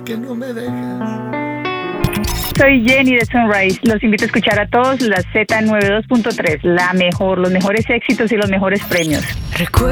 que no me dejas. Soy Jenny de Sunrise. Los invito a escuchar a todos la Z92.3, la mejor, los mejores éxitos y los mejores premios.